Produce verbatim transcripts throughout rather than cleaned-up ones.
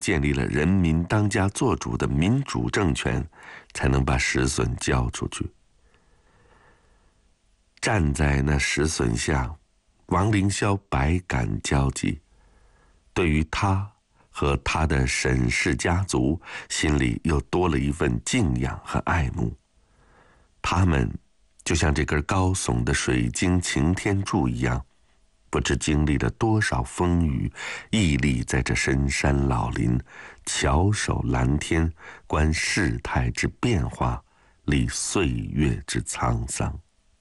建立了人民当家作主的民主政权，才能把石笋交出去。站在那石笋下，王凌霄百感交集，对于他和他的沈氏家族，心里又多了一份敬仰和爱慕。他们就像这根高耸的水晶擎天柱一样，不知经历了多少风雨，屹立在这深山老林，翘首蓝天，观世态之变化，历岁月之沧桑。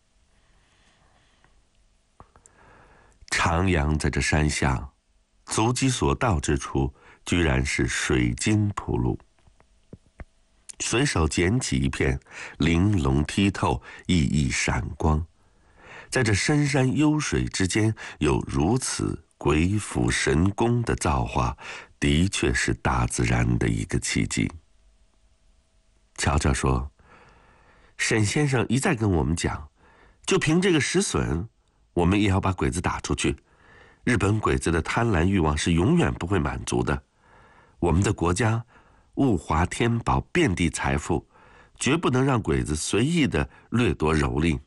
徜徉在这山下，足迹所到之处，居然是水晶铺路。随手捡起一片，玲珑剔透，熠熠闪光。在这深山幽水之间，有如此鬼斧神工的造化，的确是大自然的一个奇迹。乔乔说，沈先生一再跟我们讲，就凭这个石笋，我们也要把鬼子打出去。日本鬼子的贪婪欲望是永远不会满足的。我们的国家物华天宝，遍地财富，绝不能让鬼子随意的掠夺蹂躏。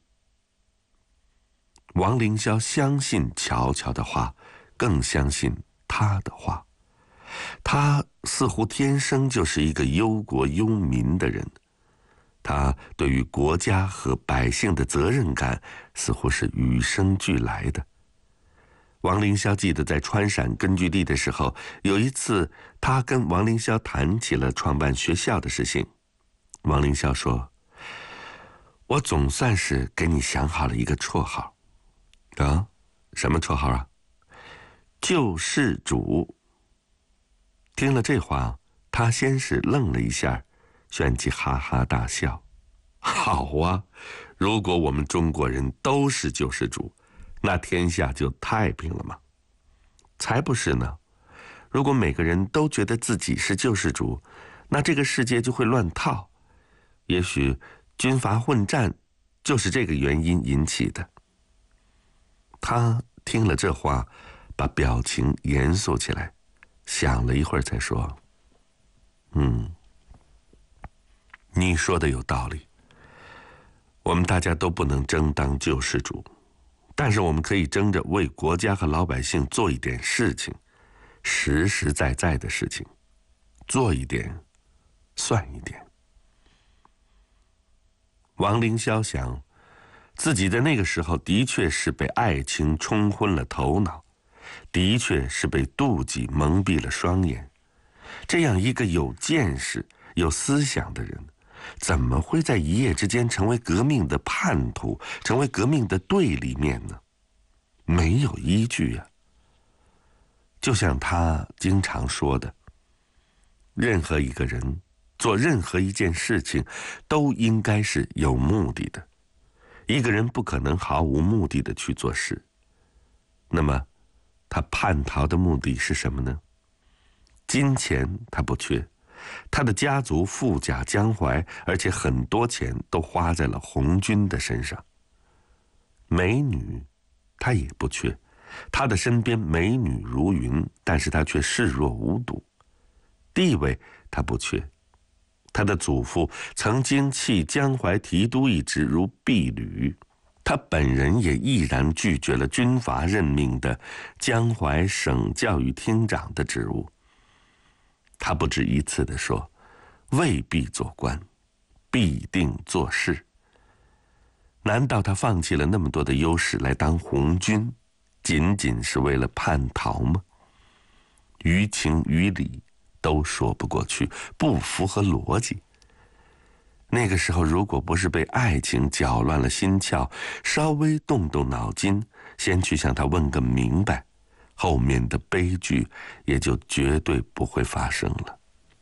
王凌霄相信乔乔的话，更相信他的话。他似乎天生就是一个忧国忧民的人，他对于国家和百姓的责任感似乎是与生俱来的。王凌霄记得在川陕根据地的时候，有一次他跟王凌霄谈起了创办学校的事情。王凌霄说，我总算是给你想好了一个绰号。啊，什么绰号啊？救世主。听了这话，他先是愣了一下，旋即哈哈大笑。好啊，如果我们中国人都是救世主，那天下就太平了吗？才不是呢！如果每个人都觉得自己是救世主，那这个世界就会乱套。也许军阀混战就是这个原因引起的。他听了这话，把表情严肃起来，想了一会儿才说，嗯，你说的有道理，我们大家都不能争当救世主，但是我们可以争着为国家和老百姓做一点事情，实实在在的事情，做一点算一点。王凌霄想，自己在那个时候的确是被爱情冲昏了头脑，的确是被妒忌蒙蔽了双眼。这样一个有见识、有思想的人，怎么会在一夜之间成为革命的叛徒，成为革命的对立面呢？没有依据呀。就像他经常说的，任何一个人做任何一件事情，都应该是有目的的。一个人不可能毫无目的的去做事。那么他叛逃的目的是什么呢？金钱他不缺，他的家族富甲江淮，而且很多钱都花在了红军的身上。美女他也不缺，他的身边美女如云，但是他却视若无睹。地位他不缺，他的祖父曾经弃江淮提督一职如婢女，他本人也毅然拒绝了军阀任命的江淮省教育厅长的职务。他不止一次地说，未必做官，必定做事。难道他放弃了那么多的优势来当红军，仅仅是为了叛逃吗？于情于理都说不过去，不符合逻辑。那个时候，如果不是被爱情搅乱了心窍，稍微动动脑筋，先去向他问个明白，后面的悲剧也就绝对不会发生了。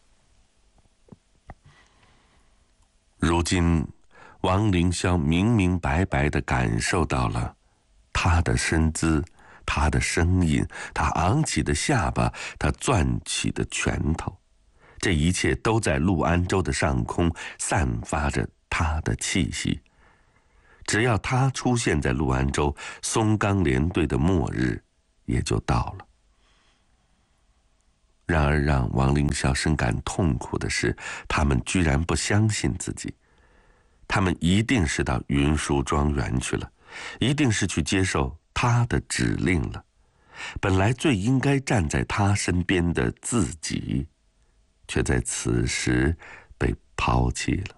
如今，王凌霄明明白白地感受到了他的身姿，他的声音，他昂起的下巴，他攥起的拳头，这一切都在陆安州的上空散发着他的气息。只要他出现在陆安州，松冈联队的末日也就到了。 然而让王凌霄深感痛苦的是，他们居然不相信自己。他们一定是到云舒庄园去了，一定是去接受他的指令了。本来最应该站在他身边的自己，却在此时被抛弃了。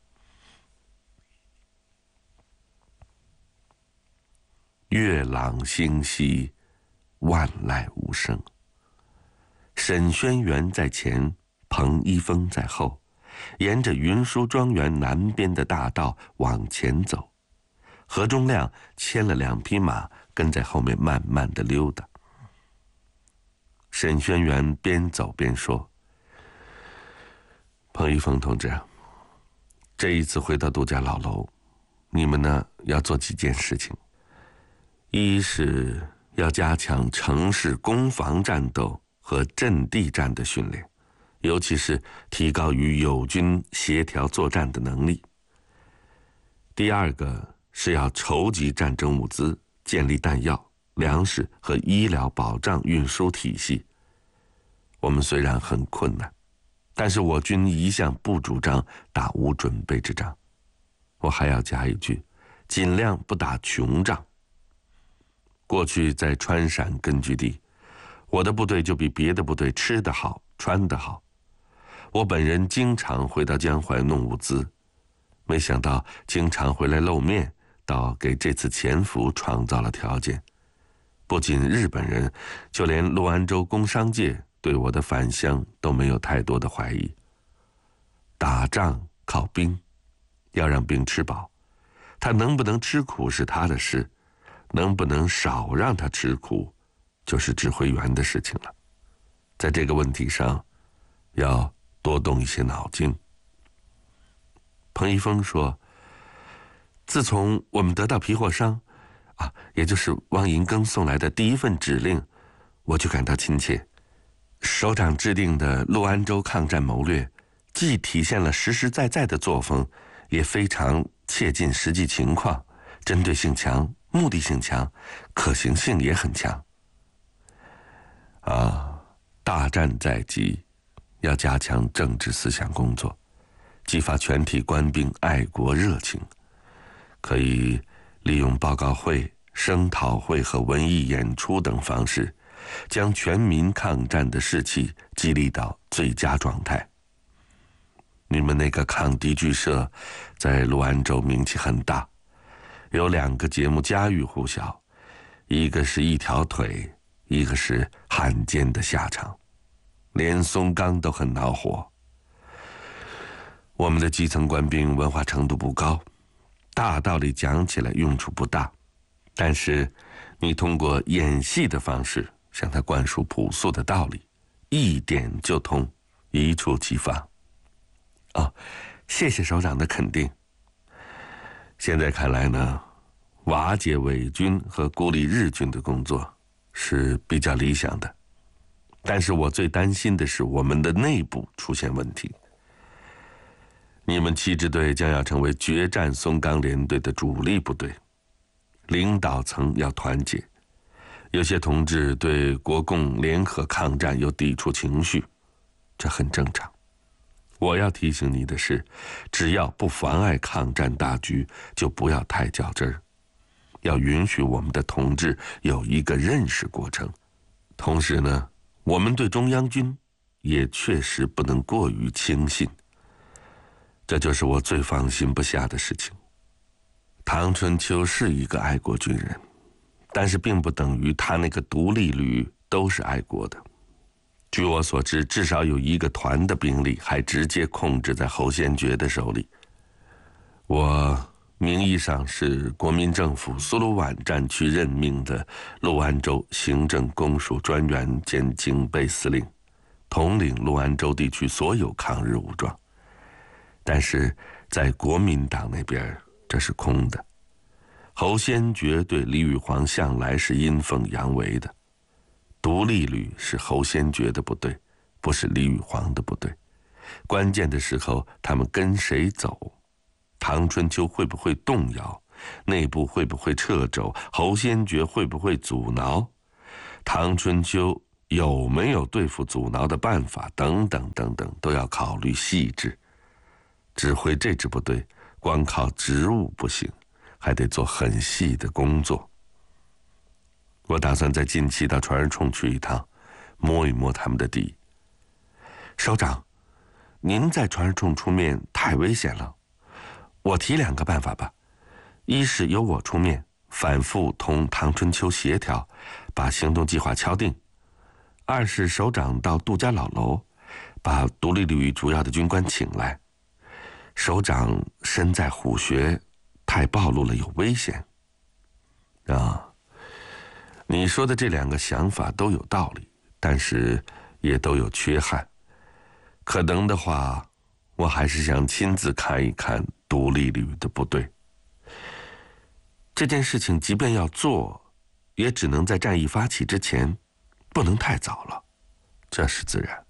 月朗星稀，万籁无声。沈轩辕在前，彭一峰在后，沿着云舒庄园南边的大道往前走。何忠亮牵了两匹马，跟在后面慢慢的溜达。沈轩辕边走边说：“彭一峰同志，这一次回到杜家老楼，你们呢要做几件事情。一是要加强城市攻防战斗和阵地战的训练，尤其是提高与友军协调作战的能力。第二个是要筹集战争物资，建立弹药、粮食和医疗保障运输体系。我们虽然很困难，但是我军一向不主张打无准备之仗。我还要加一句，尽量不打穷仗。过去在川陕根据地，我的部队就比别的部队吃得好，穿得好。我本人经常回到江淮弄物资，没想到经常回来露面，倒给这次潜伏创造了条件。不仅日本人，就连陆安州工商界对我的返乡都没有太多的怀疑。打仗靠兵，要让兵吃饱，他能不能吃苦是他的事，能不能少让他吃苦，就是指挥员的事情了。在这个问题上，要多动一些脑筋。彭一峰说：“自从我们得到皮货商，啊，也就是汪银庚送来的第一份指令，我就感到亲切。首长制定的陆安州抗战谋略，既体现了实实在在的作风，也非常切近实际情况，针对性强，目的性强，可行性也很强。啊，大战在即，要加强政治思想工作，激发全体官兵爱国热情，可以利用报告会、声讨会和文艺演出等方式，将全民抗战的士气激励到最佳状态。你们那个抗敌剧社在陆安州名气很大，有两个节目家喻户晓，一个是一条腿，一个是汉奸的下场，连松冈都很恼火。我们的基层官兵文化程度不高，大道理讲起来用处不大，但是你通过演戏的方式向他灌输朴素的道理，一点就通，一触即发。哦，谢谢首长的肯定。现在看来呢，瓦解伪军和孤立日军的工作是比较理想的，但是我最担心的是我们的内部出现问题。你们七支队将要成为决战松冈联队的主力部队，领导层要团结。有些同志对国共联合抗战有抵触情绪，这很正常。我要提醒你的是，只要不妨碍抗战大局，就不要太较真儿，要允许我们的同志有一个认识过程。同时呢，我们对中央军也确实不能过于轻信。这就是我最放心不下的事情。唐春秋是一个爱国军人，但是并不等于他那个独立旅都是爱国的。据我所知，至少有一个团的兵力还直接控制在侯先觉的手里。我名义上是国民政府苏鲁皖战区任命的陆安州行政公署专员兼警备司令，统领陆安州地区所有抗日武装。但是在国民党那边，这是空的。侯先觉对李宇煌向来是阴奉阳违的，独立旅是侯先觉的部队，不是李宇煌的部队。关键的时候，他们跟谁走？唐春秋会不会动摇？内部会不会掣肘？侯先觉会不会阻挠？唐春秋有没有对付阻挠的办法等等等等，都要考虑细致。指挥这支部队，光靠职务不行，还得做很细的工作。我打算在近期到传日冲去一趟，摸一摸他们的底。首长，您在传日冲出面太危险了，我提两个办法吧。一是由我出面，反复同唐春秋协调，把行动计划敲定；二是首长到杜家老楼，把独立旅主要的军官请来。首长身在虎穴，太暴露了，有危险。啊，你说的这两个想法都有道理，但是也都有缺憾。可能的话，我还是想亲自看一看独立旅的部队。这件事情即便要做，也只能在战役发起之前，不能太早了，这是自然。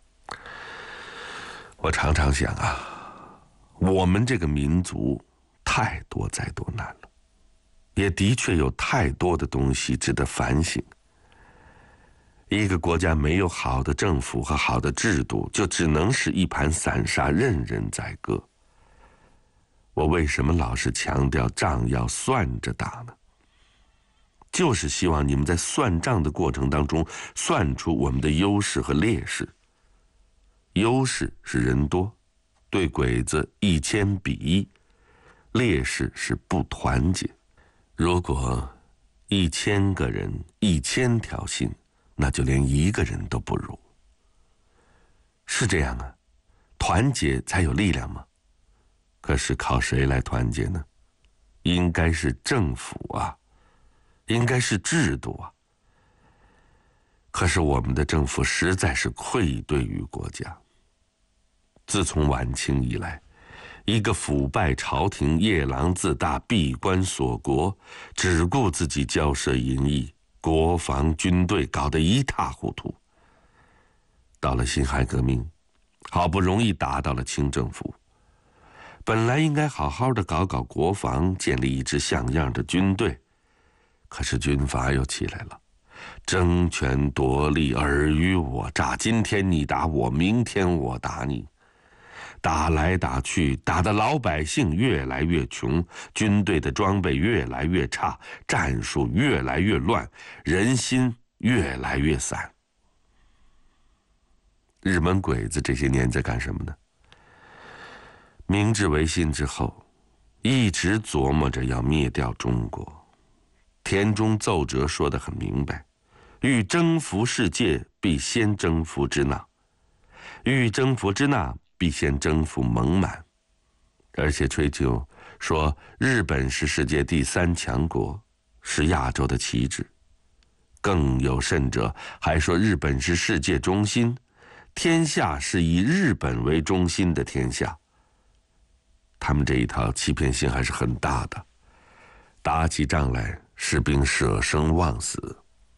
我常常想啊，我们这个民族太多灾多难了，也的确有太多的东西值得反省。一个国家没有好的政府和好的制度，就只能是一盘散沙，任人宰割。我为什么老是强调仗要算着打呢？就是希望你们在算账的过程当中，算出我们的优势和劣势。优势是人多，对鬼子一千比一；劣势是不团结。如果一千个人一千条心，那就连一个人都不如。是这样啊，团结才有力量吗？可是靠谁来团结呢？应该是政府啊，应该是制度啊。可是我们的政府实在是愧对于国家。自从晚清以来，一个腐败朝廷，夜郎自大，闭关锁国，只顾自己骄奢淫逸，国防军队搞得一塌糊涂。到了辛亥革命，好不容易打倒了清政府，本来应该好好的搞搞国防，建立一支像样的军队，可是军阀又起来了，争权夺利，尔虞我诈，今天你打我，明天我打你，打来打去，打得老百姓越来越穷，军队的装备越来越差，战术越来越乱，人心越来越散。日本鬼子这些年在干什么呢？明治维新之后，一直琢磨着要灭掉中国。田中奏折说得很明白，欲征服世界，必先征服支那；欲征服支那，必先征服蒙满。而且吹求说日本是世界第三强国，是亚洲的旗帜。更有甚者，还说日本是世界中心，天下是以日本为中心的天下。他们这一套欺骗性还是很大的，打起仗来，士兵舍生忘死。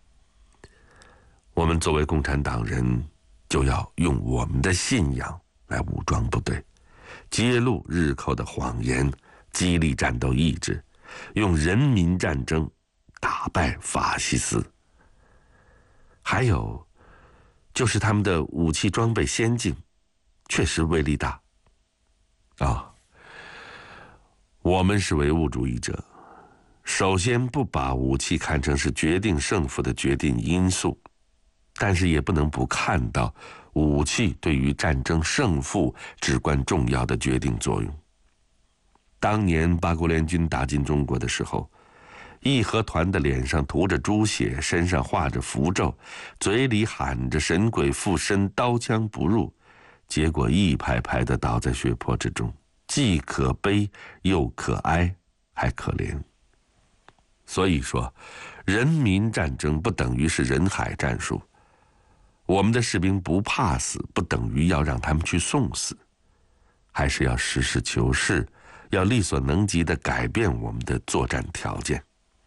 我们作为共产党人，就要用我们的信仰来武装部队，揭露日寇的谎言，激励战斗意志，用人民战争打败法西斯。还有就是他们的武器装备先进，确实威力大。啊、哦，我们是唯物主义者，首先不把武器看成是决定胜负的决定因素，但是也不能不看到武器对于战争胜负至关重要的决定作用。当年八国联军打进中国的时候，义和团的脸上涂着猪血，身上画着符咒，嘴里喊着神鬼附身，刀枪不入，结果一排排的倒在血泊之中，既可悲又可哀，还可怜。所以说，人民战争不等于是人海战术，我们的士兵不怕死，不等于要让他们去送死，还是要实事求是，要力所能及地改变我们的作战条件。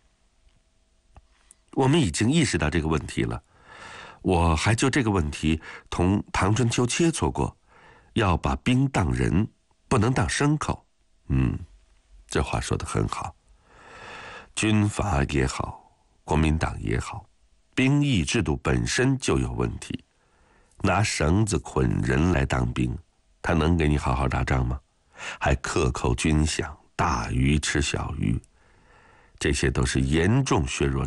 我们已经意识到这个问题了，我还就这个问题同唐春秋切磋过，要把兵当人，不能当牲口。嗯，这话说得很好。军阀也好，国民党也好， 兵役制度本身就有问题。拿绳子捆人来当兵，他能给你好好打仗吗？还克扣军饷，大鱼吃小鱼，这些都是严重削弱